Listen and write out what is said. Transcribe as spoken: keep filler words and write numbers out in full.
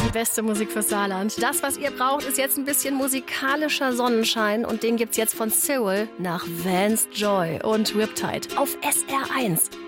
Die beste Musik fürs Saarland. Das, was ihr braucht, ist jetzt ein bisschen musikalischer Sonnenschein. Und den gibt's jetzt von Cyril nach Vance Joy und Riptide auf S R eins.